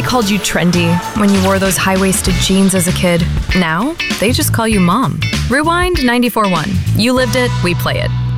called you trendy when you wore those high-waisted jeans as a kid. Now, they just call you Mom. Rewind 94.1. You lived it, we play it.